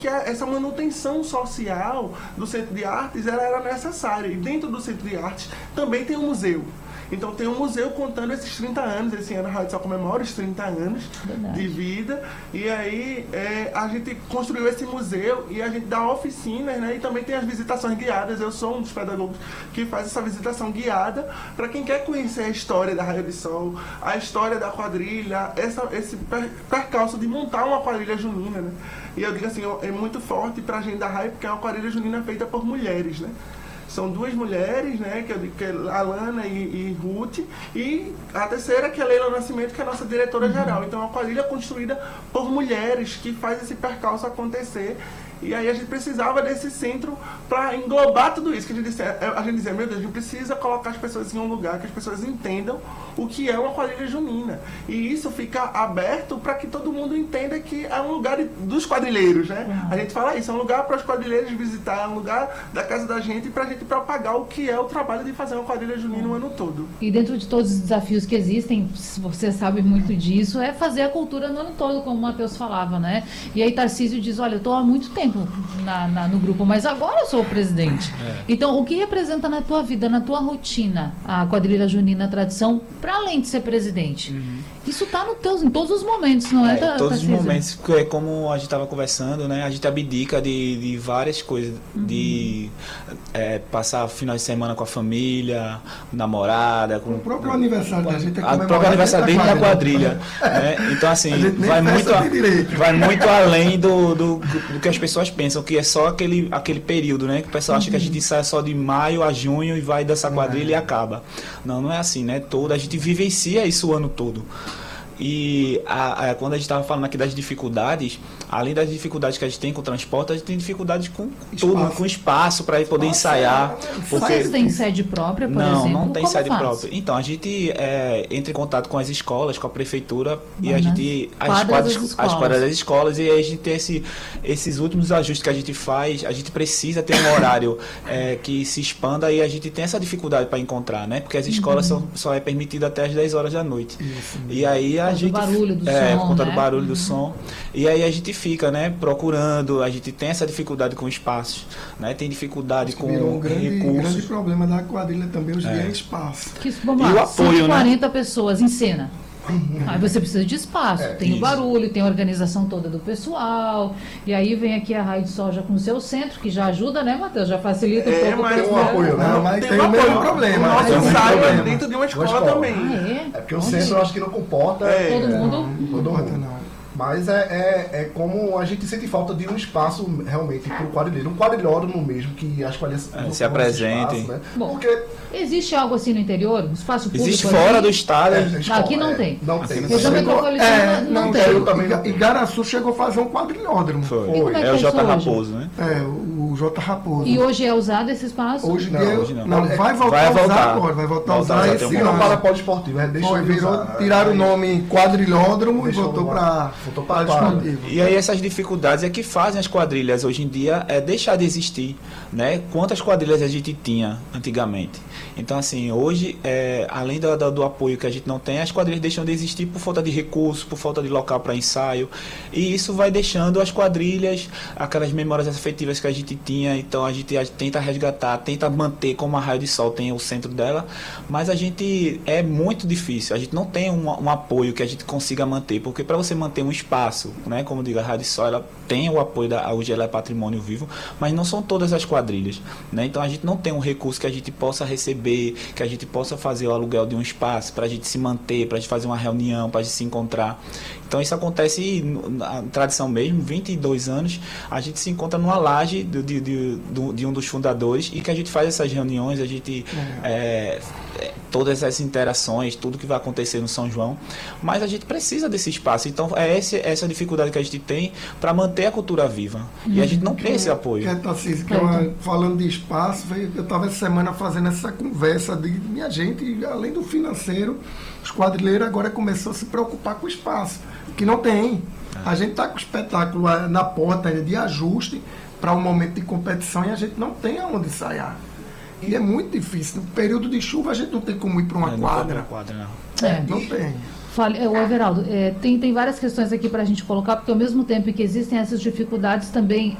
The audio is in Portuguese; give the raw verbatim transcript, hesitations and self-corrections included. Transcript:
que essa manutenção social do Centro de Artes ela era necessária. E dentro do Centro de Artes também tem um museu. Então tem um museu contando esses trinta anos, esse ano a Rádio Sol comemora os trinta anos Verdade. De vida, e aí é, a gente construiu esse museu e a gente dá oficinas, né, e também tem as visitações guiadas. Eu sou um dos pedagogos que faz essa visitação guiada para quem quer conhecer a história da Raio de Sol, a história da quadrilha, essa, esse percalço de montar uma quadrilha junina, né? E eu digo assim, é muito forte para a gente da Raio, porque é uma quadrilha junina feita por mulheres, né? São duas mulheres, né, que, que é a Alana e, e Ruth, e a terceira que é a Leila Nascimento, que é a nossa diretora-geral. Uhum. Então é uma quadrilha construída por mulheres que faz esse percalço acontecer. E aí a gente precisava desse centro para englobar tudo isso. Que a gente dizia, a gente dizia, meu Deus, a gente precisa colocar as pessoas em um lugar que as pessoas entendam o que é uma quadrilha junina. E isso fica aberto para que todo mundo entenda que é um lugar de, dos quadrilheiros, né? Uhum. A gente fala isso, é um lugar para os quadrilheiros visitar, é um lugar da casa da gente para a gente propagar o que é o trabalho de fazer uma quadrilha junina uhum. o ano todo. E dentro de todos os desafios que existem, você sabe muito disso, é fazer a cultura no ano todo, como o Matheus falava, né? E aí Tarcísio diz, olha, eu estou há muito tempo Na, na, no grupo, mas agora eu sou o presidente. É. Então, o que representa na tua vida, na tua rotina, a quadrilha junina, a tradição, para além de ser presidente? Uhum. Isso está no teus, em todos os momentos, não é? Em todos os momentos, porque como a gente estava conversando, né, a gente abdica de, de várias coisas, uhum. de é, passar final de semana com a família, namorada, com o próprio aniversário da gente é o próprio aniversário dentro da quadrilha. Né? Então, assim, vai muito, a, vai muito além do, do, do que as pessoas pensam, que é só aquele, aquele período, né? Que o pessoal acha uhum. que a gente sai só de maio a junho e vai dançar quadrilha uhum. e acaba. Não, não é assim, né? Todo, a gente vivencia isso o ano todo. E a, a, quando a gente estava falando aqui das dificuldades, além das dificuldades que a gente tem com o transporte, a gente tem dificuldades com espaço. tudo, com espaço para poder ensaiar. Porque... Vocês têm sede própria, por não, exemplo? Não, não tem Como sede faz? própria. Então, a gente é, entra em contato com as escolas, com a prefeitura, Mas e a gente... As quadras, quadras, as quadras das escolas, e aí a gente tem esse, esses últimos ajustes que a gente faz, a gente precisa ter um horário é, que se expanda, e a gente tem essa dificuldade para encontrar, né? Porque as escolas uhum. só, só é permitido até as dez horas da noite. Isso, e aí a gente, do barulho do é, som, por conta né? do barulho uhum. do som. E aí a gente fica, né, procurando, a gente tem essa dificuldade com espaços, né? Tem dificuldade com um grande, recursos. O grande problema da quadrilha também hoje é, é espaço. Que, vamos lá, e o apoio, cento e quarenta né? pessoas em cena. Uhum. Aí você precisa de espaço, é, tem isso. o barulho, tem a organização toda do pessoal, e aí vem aqui a Raio de Sol já com o seu centro, que já ajuda, né, Matheus? Já facilita um é, pouco. Mas tem um apoio, né? Mas tem, tem um apoio. problema. O nosso ensaio é dentro de uma escola, uma escola. também. Ah, é? é porque o centro eu acho que não comporta é, todo é, mundo. Todo mundo não. Mas é, é, é como a gente sente falta de um espaço realmente para o quadrilheiro, um quadrilhódromo mesmo, que as quadrilhas é, se apresentem. Né? Bom, porque existe algo assim no interior? Um espaço público? Existe fora aqui? do estado. É, escola, aqui não é, tem. Não tem. Região metropolitana é, não, não tem. tem. Eu também, Igaraçu chegou a fazer um quadrilhódromo. Foi. Foi. É, é o J Raposo, né? É, o J Raposo. E hoje é usado esse espaço? Hoje não, dia, hoje não. não. Vai voltar vai a usar voltar. agora. Vai voltar a usar, usar esse ano. Não para polo esportivo. É, deixa Foi, virou, usar, tiraram aí, o nome quadrilhódromo e voltou para para esportivo. E aí essas dificuldades é que fazem as quadrilhas hoje em dia é deixar de existir, né? Quantas quadrilhas a gente tinha antigamente? Então, assim, hoje, é, além do, do, do apoio que a gente não tem, as quadrilhas deixam de existir por falta de recurso, por falta de local para ensaio, e isso vai deixando as quadrilhas, aquelas memórias afetivas que a gente tinha. Então a gente, a gente tenta resgatar, tenta manter, como a Raio de Sol tem o centro dela, mas a gente, é muito difícil, a gente não tem um, um apoio que a gente consiga manter, porque para você manter um espaço, né, como digo, a Raio de Sol, ela tem o apoio da, hoje ela é patrimônio vivo, mas não são todas as quadrilhas, né? Então a gente não tem um recurso que a gente possa receber, que a gente possa fazer o aluguel de um espaço para a gente se manter, para a gente fazer uma reunião, para a gente se encontrar. Então isso acontece na tradição mesmo, vinte e dois anos, a gente se encontra numa laje de, de, de, de um dos fundadores e que a gente faz essas reuniões, a gente é, é, todas essas interações, tudo que vai acontecer no São João, mas a gente precisa desse espaço. Então é esse, essa dificuldade que a gente tem para manter a cultura viva. Hum, e a gente não tem esse apoio. Que é, Tarcísio, que é, falando de espaço, eu estava essa semana fazendo essa conversa de minha gente, além do financeiro, os quadrilheiros agora começam a se preocupar com o espaço, que não tem. A gente está com o espetáculo na porta ainda de ajuste para um momento de competição e a gente não tem aonde ensaiar. E é muito difícil. No período de chuva a gente não tem como ir para uma é, quadra. Não, quadra não. É. Não tem. Fale, o Everaldo, é, tem, tem várias questões aqui para a gente colocar, porque ao mesmo tempo que existem essas dificuldades, também